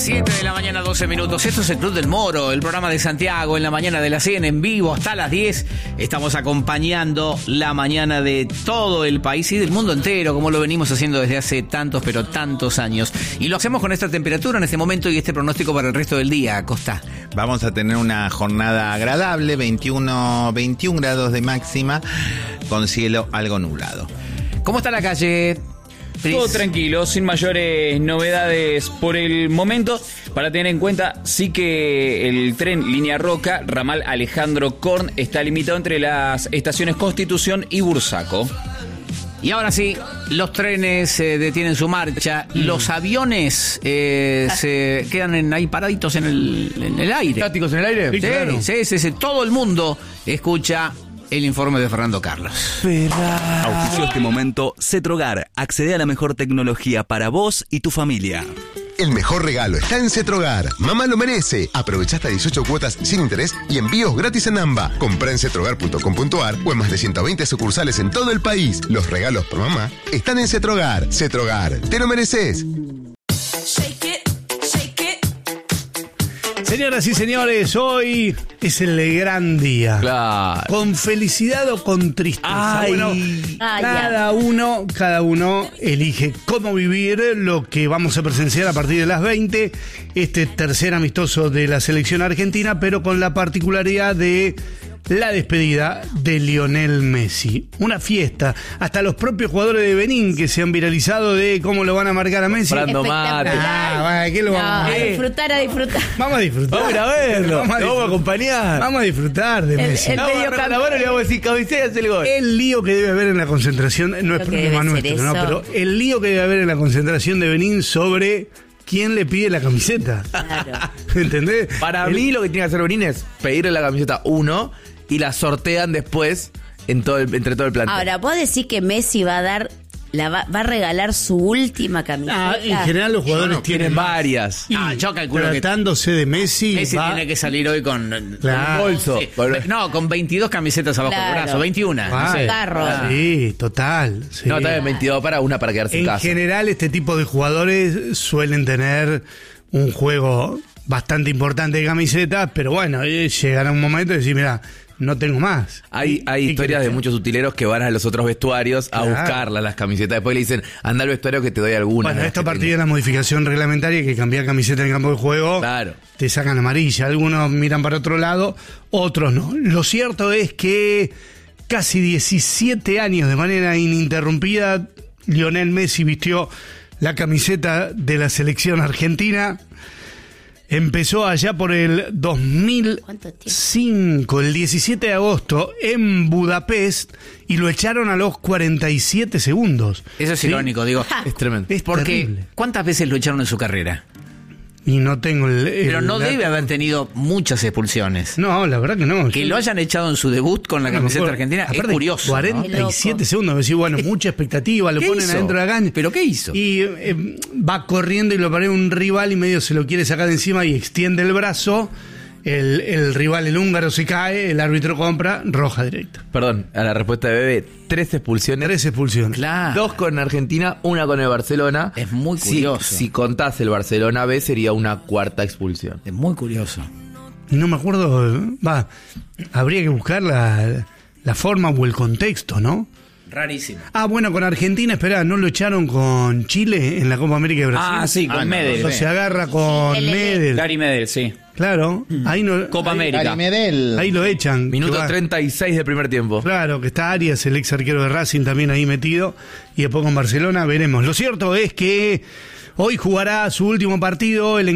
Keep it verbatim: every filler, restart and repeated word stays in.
siete de la mañana, doce minutos. Esto es el Club del Moro, el programa de Santiago en la mañana de las cien en vivo hasta las diez. Estamos acompañando la mañana de todo el país y del mundo entero, como lo venimos haciendo desde hace tantos, pero tantos años. Y lo hacemos con esta temperatura en este momento y este pronóstico para el resto del día. Costa. Vamos a tener una jornada agradable, veintiuno, veintiún grados de máxima, con cielo algo nublado. ¿Cómo está la calle? Todo tranquilo, sin mayores novedades por el momento. Para tener en cuenta, sí que el tren Línea Roca, ramal Alejandro Korn, está limitado entre las estaciones Constitución y Bursaco. Y ahora sí, los trenes eh, detienen su marcha, mm. los aviones eh, se quedan en, ahí paraditos en el, en el aire. ¿Estáticos en el aire? Sí, claro. sí, sí, sí, todo el mundo escucha el informe de Fernando Carlos. Auspició este momento Cetrogar. Accede a la mejor tecnología para vos y tu familia. El mejor regalo está en Cetrogar. Mamá lo merece. Aprovecha hasta dieciocho cuotas sin interés y envíos gratis en AMBA. Comprá en cetrogar punto com punto ar o en más de ciento veinte sucursales en todo el país. Los regalos por mamá están en Cetrogar. Cetrogar, te lo mereces. Señoras y señores, hoy es el gran día. Claro. Con felicidad o con tristeza. Ay. Bueno, Ay, cada uno, cada uno elige cómo vivir lo que vamos a presenciar a partir de las veinte. Este tercer amistoso de la selección argentina, pero con la particularidad de la despedida de Lionel Messi. Una fiesta. Hasta los propios jugadores de Benín que se han viralizado de cómo lo van a marcar a Messi. Comprando mate. Ah, bueno, ¿qué lo No, vamos a a ver? disfrutar, a disfrutar. Vamos a disfrutar. Vamos a ir a verlo. Vamos a, Lo vamos a acompañar. Vamos a disfrutar de El- Messi. el- Vamos a medio agarrar la campo. mano y le vamos a decir, cabecea y hace el gol. El lío que debe haber en la concentración, no es Lo que problema debe nuestro, ser ¿no? eso. Pero el lío que debe haber en la concentración de Benín sobre quién le pide la camiseta. Claro. ¿Entendés? Para El- mí lo que tiene que hacer Benín es pedirle la camiseta uno y la sortean después en todo el, entre todo el plantel. Ahora, ¿vos decís que Messi va a dar, la va, va a regalar su última camiseta? Ah, en general los jugadores No, tienen tienen más. varias. Ah, yo calculo que Tratándose de Messi, Messi va- tiene que salir hoy con, Claro. con bolso. Sí. No, con veintidós camisetas abajo Claro. del brazo, veintiuno. Ah, no sé. Carro. Sí, total. sí. No, está bien, veintidós para una para quedarse en, En casa. general, este tipo de jugadores suelen tener un juego bastante importante de camisetas, pero bueno, eh, llegará un momento de decir, mira, no tengo más. Hay, hay ¿Qué historias querés? de muchos utileros que van a los otros vestuarios a Claro. buscarlas, las camisetas. Después le dicen, anda al vestuario que te doy alguna. Bueno, esto a partir de la modificación reglamentaria que cambiar camiseta en el campo de juego, Claro. te sacan amarilla. Algunos miran para otro lado, otros no. Lo cierto es que casi diecisiete años de manera ininterrumpida, Lionel Messi vistió la camiseta de la selección argentina. Empezó allá por el dos mil cinco, el diecisiete de agosto, en Budapest, y lo echaron a los cuarenta y siete segundos. Eso es ¿Sí? irónico, digo. Es tremendo. Es Porque, terrible. ¿cuántas veces lo echaron en su carrera? Y no tengo el... el Pero no dato. debe haber tenido muchas expulsiones. No, la verdad que no. Que Yo- lo hayan echado en su debut con la no me camiseta acuerdo. argentina es Aparte, curioso. ¿no? cuarenta y siete Loco. segundos. Decís, bueno, mucha expectativa, lo ¿Qué ponen hizo? adentro de la cancha. ¿Pero qué hizo? Y eh, va corriendo y lo paré un rival y medio se lo quiere sacar de encima y extiende el brazo. El, el rival, el húngaro, se cae, el árbitro compra, roja directa. Perdón, a la respuesta de Bebe, tres expulsiones. Tres expulsiones. Claro. Dos con Argentina, una con el Barcelona. Es muy Si- curioso. Si, contás el Barcelona B, sería una cuarta expulsión. Es muy curioso. Y no me acuerdo, va, habría que buscar la, la forma o el contexto, ¿no? Rarísimo. Ah, bueno, con Argentina, espera, ¿no lo echaron con Chile en la Copa América de Brasil? Ah, sí, con Ah, no, Medel. Cuando se agarra con L L. Medel. Gary Medel, sí. Claro, ahí no, Copa ahí, América. ahí lo echan. Minuto Que va- treinta y seis del primer tiempo. Claro, que está Arias, el ex arquero de Racing, también ahí metido. Y después con Barcelona veremos. Lo cierto es que hoy jugará su último partido el